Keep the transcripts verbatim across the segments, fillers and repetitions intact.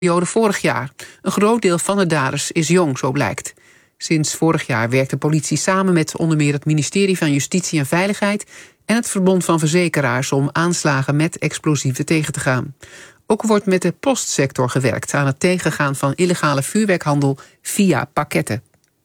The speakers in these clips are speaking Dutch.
periode vorig jaar. Een groot deel van de daders is jong, zo blijkt. Sinds vorig jaar werkt de politie samen met onder meer het ministerie van Justitie en Veiligheid en het Verbond van Verzekeraars om aanslagen met explosieven tegen te gaan. Ook wordt met de postsector gewerkt aan het tegengaan van illegale vuurwerkhandel via pakketten.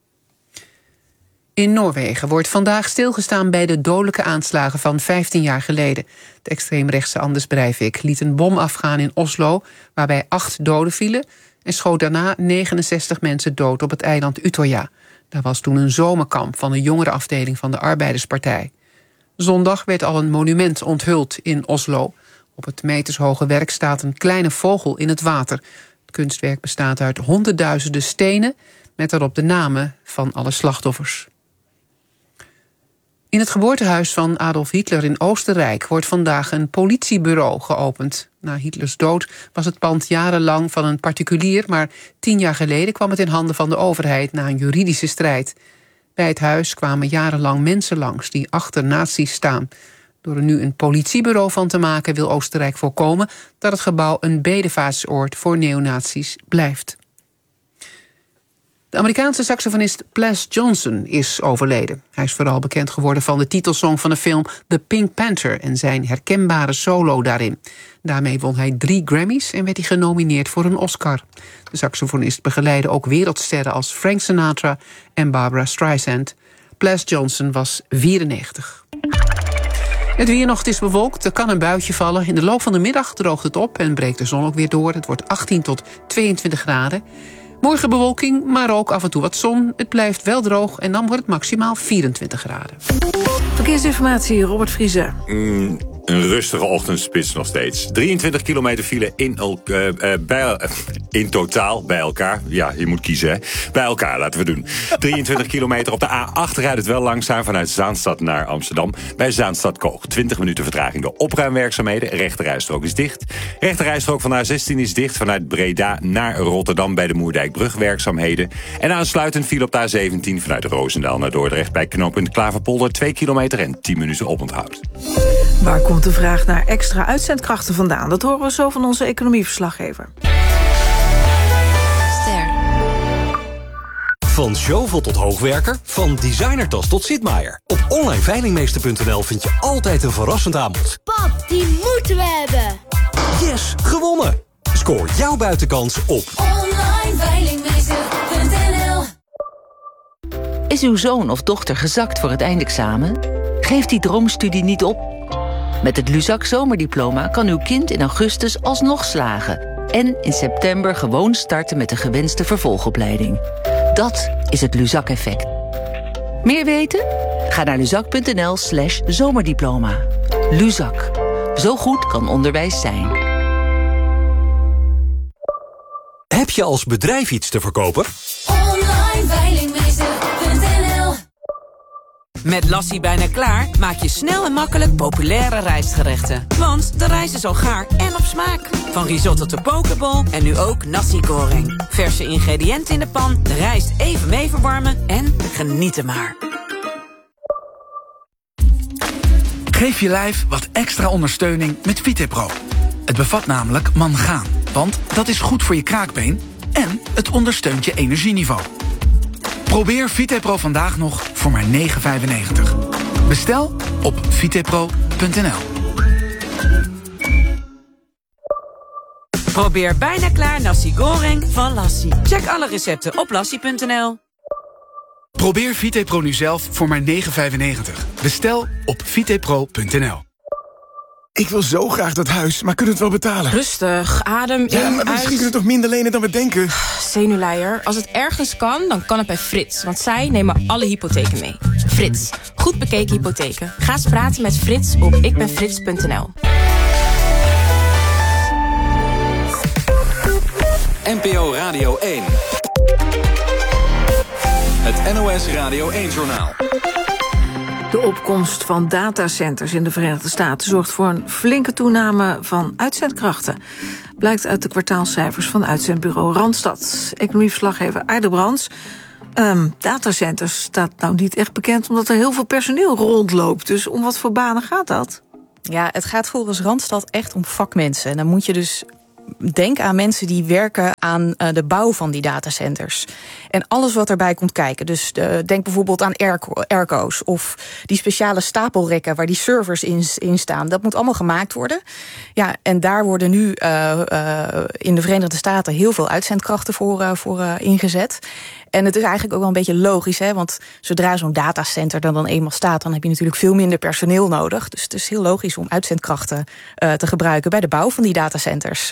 In Noorwegen wordt vandaag stilgestaan bij de dodelijke aanslagen van vijftien jaar geleden. De extreemrechtse Anders Breivik liet een bom afgaan in Oslo, waarbij acht doden vielen, en schoot daarna negenenzestig mensen dood op het eiland Utøya. Daar was toen een zomerkamp van de jongerenafdeling van de Arbeiderspartij. Zondag werd al een monument onthuld in Oslo. Op het metershoge werk staat een kleine vogel in het water. Het kunstwerk bestaat uit honderdduizenden stenen met daarop de namen van alle slachtoffers. In het geboortehuis van Adolf Hitler in Oostenrijk wordt vandaag een politiebureau geopend. Na Hitlers dood was het pand jarenlang van een particulier, maar tien jaar geleden kwam het in handen van de overheid na een juridische strijd. Bij het huis kwamen jarenlang mensen langs die achter nazi's staan. Door er nu een politiebureau van te maken wil Oostenrijk voorkomen dat het gebouw een bedevaartsoord voor neonazi's blijft. De Amerikaanse saxofonist Ples Johnson is overleden. Hij is vooral bekend geworden van de titelsong van de film The Pink Panther en zijn herkenbare solo daarin. Daarmee won hij drie Grammys en werd hij genomineerd voor een Oscar. De saxofonist begeleidde ook wereldsterren als Frank Sinatra en Barbra Streisand. Ples Johnson was vierennegentig. Het weer nog, het is bewolkt, er kan een buitje vallen. In de loop van de middag droogt het op en breekt de zon ook weer door. Het wordt achttien tot tweeëntwintig graden. Morgen bewolking, maar ook af en toe wat zon. Het blijft wel droog en dan wordt het maximaal vierentwintig graden. Verkeersinformatie, Robert Vriezer. Mm, een rustige ochtendspits nog steeds. drieëntwintig kilometer file in, uh, uh, bij, uh, in totaal bij elkaar. Ja, je moet kiezen, hè. Bij elkaar, laten we doen. drieëntwintig kilometer op de A acht rijdt het wel langzaam vanuit Zaanstad naar Amsterdam. Bij Zaanstad-Koog. twintig minuten vertraging door opruimwerkzaamheden. Rechterrijstrook is dicht. Rechterrijstrook van de A zestien is dicht vanuit Breda naar Rotterdam bij de Moerdijkbrugwerkzaamheden. En aansluitend viel op de A zeventien vanuit Roosendaal naar Dordrecht bij knooppunt Klaverpolder twee kilometer en tien minuten oponthoud. Waar komt de vraag naar extra uitzendkrachten vandaan? Dat horen we zo van onze economieverslaggever. Ster. Van Zjovel tot hoogwerker, van designertas tot Sitmaier. Op online veilingmeester punt n l vind je altijd een verrassend aanbod. Pap, die moeten we hebben! Yes, gewonnen! Scoor jouw buitenkans op online veilingmeester punt n l. Is uw zoon of dochter gezakt voor het eindexamen? Geef die droomstudie niet op. Met het Luzak zomerdiploma kan uw kind in augustus alsnog slagen en in september gewoon starten met de gewenste vervolgopleiding. Dat is het Luzak-effect. Meer weten? Ga naar luzak punt n l slash zomerdiploma. Luzak. Zo goed kan onderwijs zijn. Heb je als bedrijf iets te verkopen? online veilingmeester punt n l. Met Lassie bijna klaar maak je snel en makkelijk populaire rijstgerechten. Want de rijst is al gaar en op smaak. Van risotto tot pokeball en nu ook nasi goreng. Verse ingrediënten in de pan, de rijst even mee verwarmen en genieten maar. Geef je lijf wat extra ondersteuning met Vitepro. Het bevat namelijk mangaan, want dat is goed voor je kraakbeen en het ondersteunt je energieniveau. Probeer Vitepro vandaag nog voor maar negen vijfennegentig. Bestel op vitepro punt n l. Probeer bijna klaar nasi goreng van Lassie. Check alle recepten op lassie punt n l. Probeer Vitepro nu zelf voor maar negen vijfennegentig. Bestel op vitepro punt n l. Ik wil zo graag dat huis, maar kunnen we het wel betalen? Rustig, adem in, Ja, maar misschien uit. kunnen we toch minder lenen dan we denken? Zenuwleier, als het ergens kan, dan kan het bij Frits. Want zij nemen alle hypotheken mee. Frits, goed bekeken hypotheken. Ga eens praten met Frits op ikbenfrits punt n l. N P O Radio één. Het N O S Radio één-journaal. De opkomst van datacenters in de Verenigde Staten zorgt voor een flinke toename van uitzendkrachten. Blijkt uit de kwartaalcijfers van uitzendbureau Randstad. Economieverslaggever Aarde Brands. Um, datacenters staat nou niet echt bekend omdat er heel veel personeel rondloopt. Dus om wat voor banen gaat dat? Ja, het gaat volgens Randstad echt om vakmensen. En dan moet je dus denk aan mensen die werken aan uh, de bouw van die datacenters. En alles wat erbij komt kijken. Dus uh, denk bijvoorbeeld aan airco, airco's of die speciale stapelrekken waar die servers in, in staan. Dat moet allemaal gemaakt worden. Ja, en daar worden nu uh, uh, in de Verenigde Staten heel veel uitzendkrachten voor, uh, voor uh, ingezet. En het is eigenlijk ook wel een beetje logisch, hè? Want zodra zo'n datacenter er dan eenmaal staat, dan heb je natuurlijk veel minder personeel nodig. Dus het is heel logisch om uitzendkrachten uh, te gebruiken bij de bouw van die datacenters.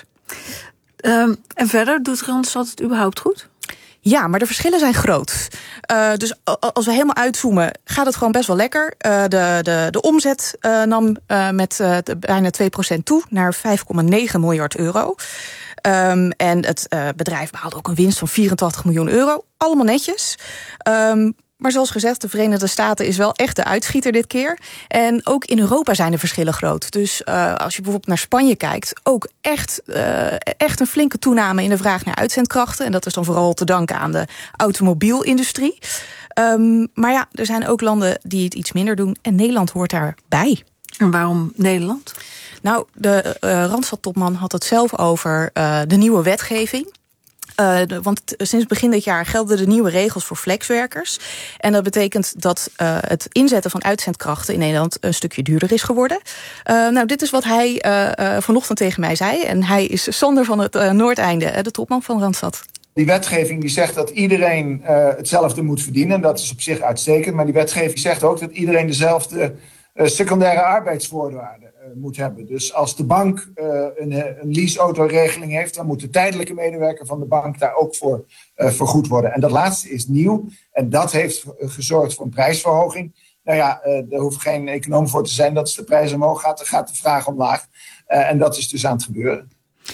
Um, en verder, doet Randstad het überhaupt goed? Ja, maar de verschillen zijn groot. Uh, dus als we helemaal uitzoomen, gaat het gewoon best wel lekker. Uh, de, de, de omzet uh, nam uh, met uh, bijna twee procent toe naar vijf komma negen miljard euro. Um, en het uh, bedrijf behaalde ook een winst van vierentachtig miljoen euro. Allemaal netjes. Um, Maar zoals gezegd, de Verenigde Staten is wel echt de uitschieter dit keer. En ook in Europa zijn de verschillen groot. Dus uh, als je bijvoorbeeld naar Spanje kijkt, ook echt, uh, echt een flinke toename in de vraag naar uitzendkrachten. En dat is dan vooral te danken aan de automobielindustrie. Um, maar ja, er zijn ook landen die het iets minder doen. En Nederland hoort daarbij. En waarom Nederland? Nou, de uh, Randstad-topman had het zelf over uh, de nieuwe wetgeving. Uh, de, want t, sinds begin dit jaar gelden de nieuwe regels voor flexwerkers. En dat betekent dat uh, het inzetten van uitzendkrachten in Nederland een stukje duurder is geworden. Uh, nou, dit is wat hij uh, uh, vanochtend tegen mij zei. En hij is Sander van het uh, Noordeinde, de topman van Randstad. Die wetgeving die zegt dat iedereen uh, hetzelfde moet verdienen. Dat is op zich uitstekend. Maar die wetgeving zegt ook dat iedereen dezelfde uh, secundaire arbeidsvoorwaarden uh, moet hebben. Dus als de bank uh, een, een leaseautoregeling heeft, dan moet de tijdelijke medewerker van de bank daar ook voor uh, vergoed worden. En dat laatste is nieuw. En dat heeft gezorgd voor een prijsverhoging. Nou ja, uh, daar hoeft geen econoom voor te zijn dat als de prijs omhoog gaat, dan gaat de vraag omlaag. Uh, en dat is dus aan het gebeuren.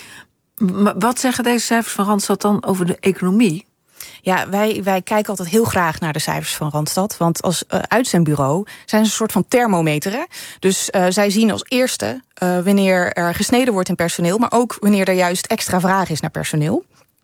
Maar wat zeggen deze cijfers van Randstad dan over de economie? Ja, wij, wij kijken altijd heel graag naar de cijfers van Randstad. Want als uh, uitzendbureau zijn ze een soort van thermometer. Hè? Dus uh, zij zien als eerste uh, wanneer er gesneden wordt in personeel, maar ook wanneer er juist extra vraag is naar personeel.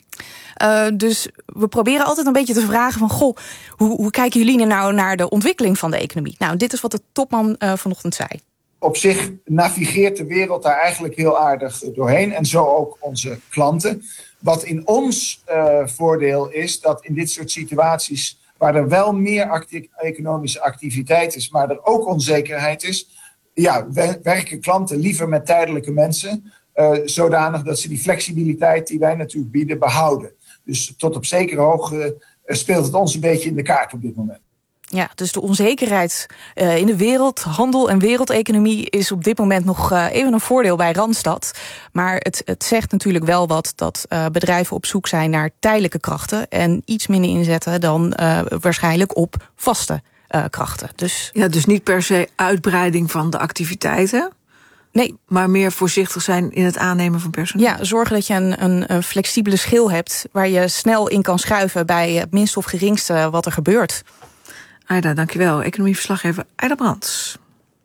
Uh, dus we proberen altijd een beetje te vragen van, goh, hoe, hoe kijken jullie nou naar de ontwikkeling van de economie? Nou, dit is wat de topman uh, vanochtend zei. Op zich navigeert de wereld daar eigenlijk heel aardig doorheen. En zo ook onze klanten. Wat in ons uh, voordeel is, dat in dit soort situaties, waar er wel meer acti- economische activiteit is, maar er ook onzekerheid is, ja, we- werken klanten liever met tijdelijke mensen, uh, zodanig dat ze die flexibiliteit die wij natuurlijk bieden, behouden. Dus tot op zekere hoogte uh, speelt het ons een beetje in de kaart op dit moment. Ja, dus de onzekerheid uh, in de wereld, handel en wereldeconomie is op dit moment nog uh, even een voordeel bij Randstad. Maar het, het zegt natuurlijk wel wat dat uh, bedrijven op zoek zijn naar tijdelijke krachten en iets minder inzetten dan uh, waarschijnlijk op vaste uh, krachten. Dus, ja, dus niet per se uitbreiding van de activiteiten. Nee, maar meer voorzichtig zijn in het aannemen van personeel. Ja, zorgen dat je een, een, een flexibele schil hebt waar je snel in kan schuiven bij het minste of geringste wat er gebeurt. Aida, dankjewel. Economieverslaggever Aida Brands.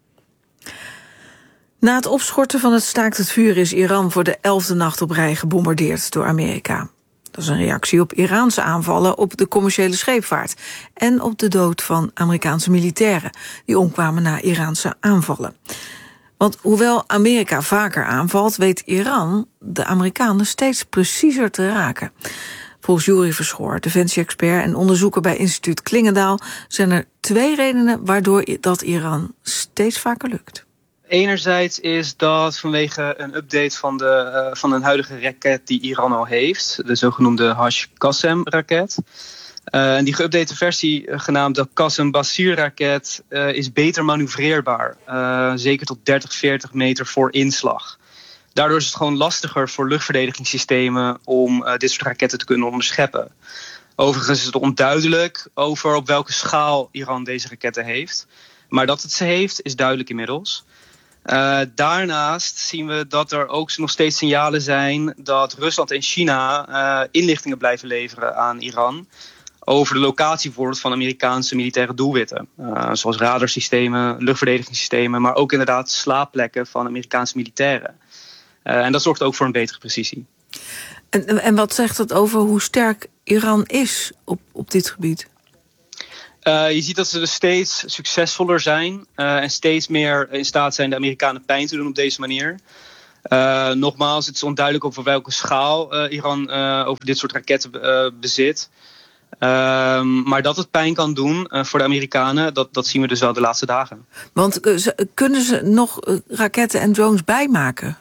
Na het opschorten van het staakt het vuur is Iran voor de elfde nacht op rij gebombardeerd door Amerika. Dat is een reactie op Iraanse aanvallen op de commerciële scheepvaart en op de dood van Amerikaanse militairen die omkwamen na Iraanse aanvallen. Want hoewel Amerika vaker aanvalt, weet Iran de Amerikanen steeds preciezer te raken. Volgens Juri Verschoor, defensie-expert en onderzoeker bij instituut Klingendaal, zijn er twee redenen waardoor dat Iran steeds vaker lukt. Enerzijds is dat vanwege een update van, de, uh, van een huidige raket die Iran al heeft, de zogenoemde Hashqasem-raket. Uh, en die geüpdate versie, uh, genaamd de Qassem-Basir-raket, uh, is beter manoeuvreerbaar. Uh, zeker tot dertig, veertig meter voor inslag. Daardoor is het gewoon lastiger voor luchtverdedigingssystemen om uh, dit soort raketten te kunnen onderscheppen. Overigens is het onduidelijk over op welke schaal Iran deze raketten heeft. Maar dat het ze heeft, is duidelijk inmiddels. Uh, daarnaast zien we dat er ook nog steeds signalen zijn dat Rusland en China uh, inlichtingen blijven leveren aan Iran over de locatie bijvoorbeeld van Amerikaanse militaire doelwitten. Uh, zoals radarsystemen, luchtverdedigingssystemen, maar ook inderdaad slaapplekken van Amerikaanse militairen. Uh, en dat zorgt ook voor een betere precisie. En, en wat zegt dat over hoe sterk Iran is op, op dit gebied? Uh, je ziet dat ze dus steeds succesvoller zijn uh, en steeds meer in staat zijn de Amerikanen pijn te doen op deze manier. Uh, nogmaals, het is onduidelijk over welke schaal uh, Iran uh, over dit soort raketten uh, bezit. Uh, maar dat het pijn kan doen uh, voor de Amerikanen, dat, dat zien we dus wel de laatste dagen. Want uh, ze, kunnen ze nog uh, raketten en drones bijmaken?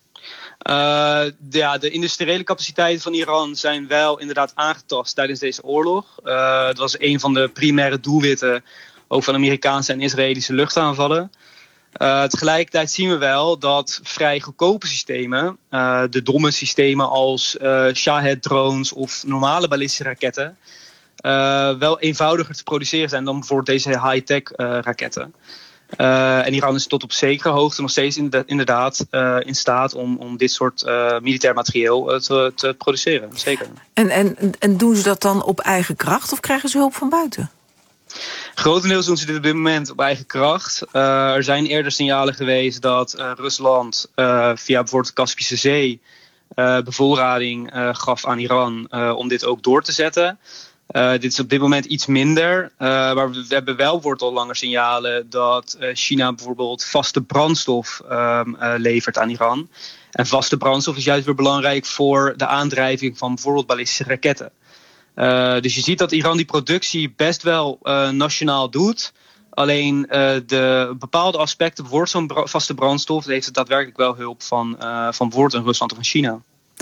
Uh, de, ja, de industriële capaciteiten van Iran zijn wel inderdaad aangetast tijdens deze oorlog. Uh, dat was een van de primaire doelwitten ook van Amerikaanse en Israëlische luchtaanvallen. Uh, tegelijkertijd zien we wel dat vrij goedkope systemen, uh, de domme systemen als uh, Shahed-drones of normale ballistische raketten, uh, wel eenvoudiger te produceren zijn dan bijvoorbeeld deze high-tech uh, raketten. Uh, en Iran is tot op zekere hoogte nog steeds inderdaad uh, in staat om, om dit soort uh, militair materieel uh, te, te produceren. Zeker. En, en, en doen ze dat dan op eigen kracht of krijgen ze hulp van buiten? Grotendeels doen ze dit op dit moment op eigen kracht. Uh, er zijn eerder signalen geweest dat uh, Rusland uh, via bijvoorbeeld de Kaspische Zee uh, bevoorrading uh, gaf aan Iran uh, om dit ook door te zetten. Uh, dit is op dit moment iets minder, uh, maar we, we hebben wel bijvoorbeeld al langer signalen dat uh, China bijvoorbeeld vaste brandstof um, uh, levert aan Iran. En vaste brandstof is juist weer belangrijk voor de aandrijving van bijvoorbeeld ballistische raketten. Uh, dus je ziet dat Iran die productie best wel uh, nationaal doet. Alleen uh, de bepaalde aspecten, bijvoorbeeld zo'n bra- vaste brandstof, heeft het daadwerkelijk wel hulp van, uh, van bijvoorbeeld een Rusland of van China.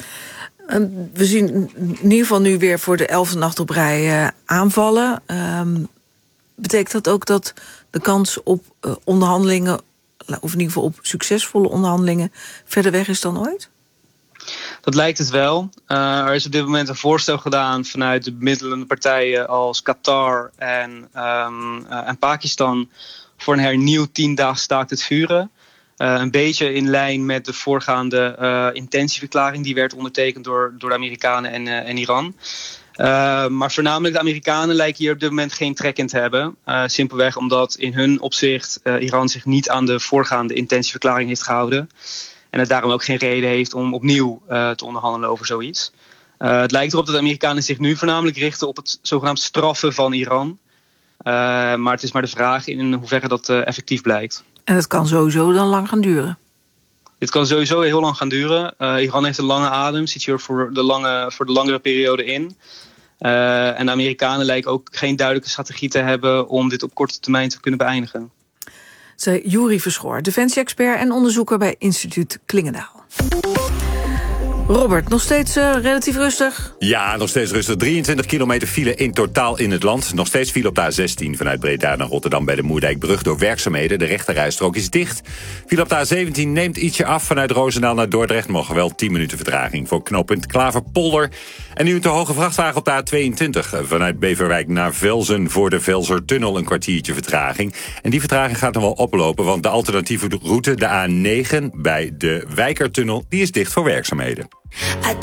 We zien in ieder geval nu weer voor de elfde nacht op rij uh, aanvallen. Um, betekent dat ook dat de kans op uh, onderhandelingen, of in ieder geval op succesvolle onderhandelingen, verder weg is dan ooit? Dat lijkt het wel. Uh, er is op dit moment een voorstel gedaan vanuit de bemiddelende partijen als Qatar en, um, uh, en Pakistan voor een hernieuwd tiendaags staakt het vuren. Uh, een beetje in lijn met de voorgaande uh, intentieverklaring die werd ondertekend door, door de Amerikanen en, uh, en Iran. Uh, maar voornamelijk de Amerikanen lijken hier op dit moment geen trek in te hebben. Uh, simpelweg omdat in hun opzicht uh, Iran zich niet aan de voorgaande intentieverklaring heeft gehouden. En het daarom ook geen reden heeft om opnieuw uh, te onderhandelen over zoiets. Uh, het lijkt erop dat de Amerikanen zich nu voornamelijk richten op het zogenaamd straffen van Iran. Uh, maar het is maar de vraag in hoeverre dat uh, effectief blijkt. En het kan sowieso dan lang gaan duren? Dit kan sowieso heel lang gaan duren. Uh, Iran heeft een lange adem, zit hier voor de, lange, voor de langere periode in. Uh, en de Amerikanen lijken ook geen duidelijke strategie te hebben om dit op korte termijn te kunnen beëindigen. Zei Juri Verschoor, defensie-expert en onderzoeker bij Instituut Klingendaal. Robert, nog steeds uh, relatief rustig? Ja, nog steeds rustig. drieëntwintig kilometer file in totaal in het land. Nog steeds file op de A zestien vanuit Breda naar Rotterdam bij de Moerdijkbrug door werkzaamheden. De rechterrijstrook is dicht. File op de A zeventien neemt ietsje af vanuit Roosendaal naar Dordrecht. Nog wel tien minuten vertraging voor knooppunt Klaverpolder. En nu een te hoge vrachtwagen op de A tweeëntwintig vanuit Beverwijk naar Velzen voor de Velsertunnel een kwartiertje vertraging. En die vertraging gaat nog wel oplopen, want de alternatieve route, de A negen bij de Wijkertunnel, die is dicht voor werkzaamheden. I